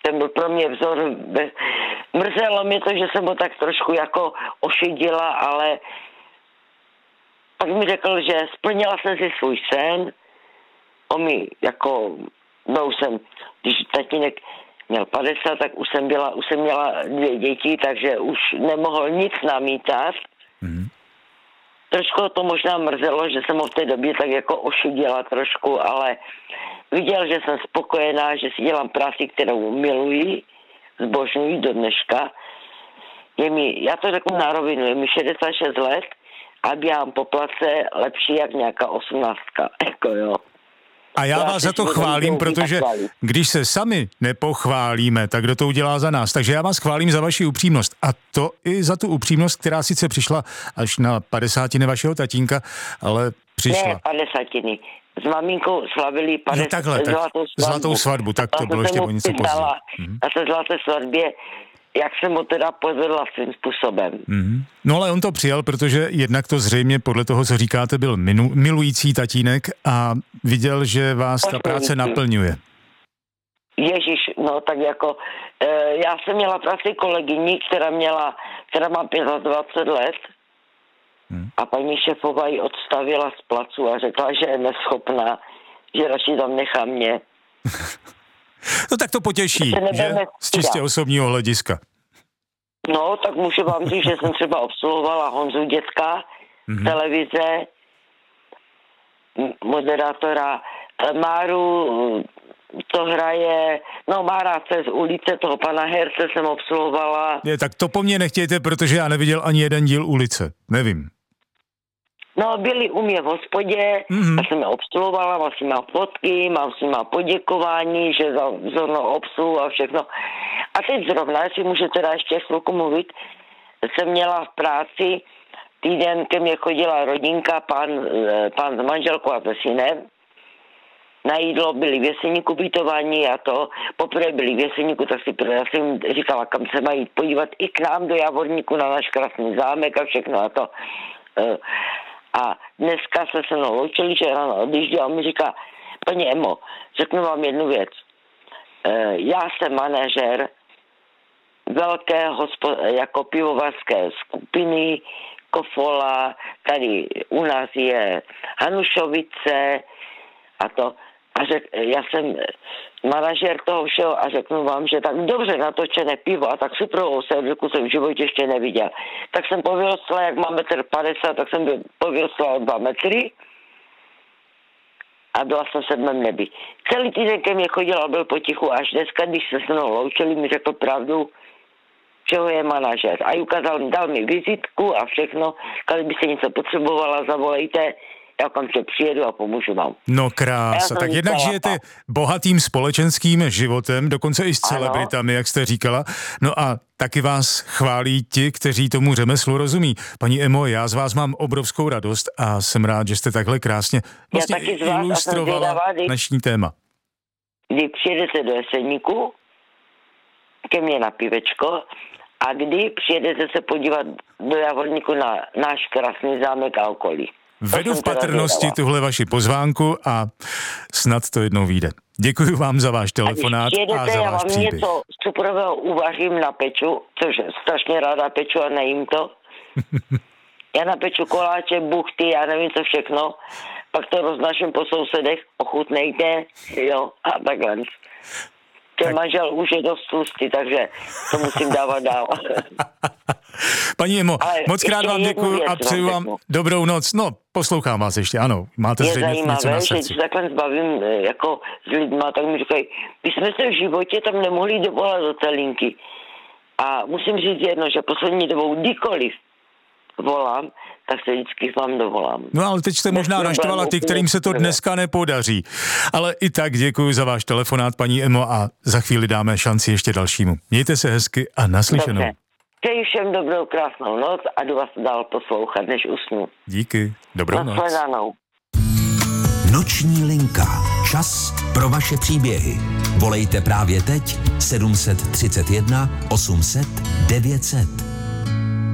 ten byl pro mě vzor. Mrzelo mě to, že jsem ho tak trošku jako ošidila, ale pak mi řekl, že splnila jsem si svůj sen. On mi jako, když tatínek měl 50, tak už jsem měla 2 děti, takže už nemohl nic namítat. Trošku to možná mrzelo, že jsem ho v té době tak jako ošidila trošku, ale viděl, že jsem spokojená, že si dělám práci, kterou miluji, zbožňuji do dneška. Já to řeknu na rovinu, je mi 66 let a běhám po place lepší jak nějaká 18. Jako jo. A já vás za to chválím, protože když se sami nepochválíme, tak kdo to udělá za nás. Takže já vás chválím za vaši upřímnost. A to i za tu upřímnost, která sice přišla až na 50. vašeho tatínka, ale přišla. Ne, 50. S maminkou slavili 50. No takhle, zlatou svatbu, tak to bylo ještě o něco později. Na té zlaté svatbě, jak jsem ho teda podvedla svým způsobem. No ale on to přijal, protože jednak to zřejmě podle toho, co říkáte, byl milující tatínek a viděl, že vás ta práce naplňuje. Ježíš, no tak jako, já jsem měla práci kolegyni, která má 25 let a paní šéfová ji odstavila z placu a řekla, že je neschopná, že radši tam nechá mě. No tak to potěší, že? Z čistě osobního hlediska. No, tak můžu vám říct, že jsem třeba obsluhovala Honzu Dětka, televize, moderátora Máru, to hraje, Mára z ulice, toho pana herce jsem obsluhovala. Tak to po mně nechtějte, protože já neviděl ani jeden díl Ulice, nevím. No, byli u mě v hospodě, já jsem je obsluhovala, mám s nima fotky, mám s nima poděkování, že za vzornou obsluhu a všechno. A teď zrovna, jestli můžu teda ještě chvilku mluvit, jsem měla v práci, týden ke mně chodila rodinka, pán s manželkou a se synem. Na jídlo byli v Jeseníku ubytování a to, poprvé byli v Jeseníku, tak já jsem jim říkala, kam se mají podívat i k nám do Javorníku na náš krásný zámek a všechno a to. A dneska se mnou loučili, že ráno odjíždí a on mi říká, paní Emo, řeknu vám jednu věc. Já jsem manažer velké jako pivovarské skupiny Kofola, tady u nás je Hanušovice a to. A já jsem manažer toho všeho a řeknu vám, že tak dobře natočené pivo a tak suprovou servilku jsem v životě ještě neviděl. Tak jsem povyrostla, jak mám 1,50 m, tak jsem povyrostla o 2 metry a byla jsem v 7. nebi. Celý týden ke mně chodil a byl potichu, až dneska, když se s mnou loučili, mi řekl pravdu, čeho je manažer. A dal mi vizitku a všechno, kdyby se něco potřebovala, zavolejte, já okamžitě přijedu a pomůžu vám. No krása, tak jednak žijete bohatým společenským životem, dokonce i s celebritami, jak jste říkala. No a taky vás chválí ti, kteří tomu řemeslu rozumí. Paní Emo, já z vás mám obrovskou radost a jsem rád, že jste takhle krásně vlastně ilustrovala dnešní téma. Kdy přijedete do Jeseníku, ke mně na pivečko, a kdy přijedete se podívat do Javorníku na náš krásný zámek a okolí. Vedu v patrnosti tuhle vaši pozvánku a snad to jednou vyjde. Děkuji vám za váš telefonát a za váš příběh. Já vám něco superového uvařím na peču, což strašně ráda peču a nejím to. Já napeču koláče, buchty, já nevím co všechno, pak to roznáším po sousedech, ochutnejte, jo, a takhle. Ten manžel už je dost tlustý, takže to musím dávat dál. Paní Emo, moc krát vám děkuji a přeju vám dobrou noc. No, poslouchám vás ještě, ano, máte zřejmě něco na srdci. Je zajímavé, že takhle zbavím jako s lidma, tak mi říkají, my jsme se v životě tam nemohli dovolat do té linky. A musím říct jedno, že poslední dobou kdykoliv volám, tak se vždycky vám dovolám. No ale teď jste možná naštvala ty, kterým se to dneska nepodaří. Ale i tak děkuji za váš telefonát, paní Emo, a za chvíli dáme šanci ještě dalšímu. Mějte se hezky a naslyšenou. Dobře. Přeji všem dobrou, krásnou noc a jdu vás dál poslouchat, než usnu. Díky, dobrou noc. Nashledanou. Noční linka. Čas pro vaše příběhy. Volejte právě teď 731 800 900.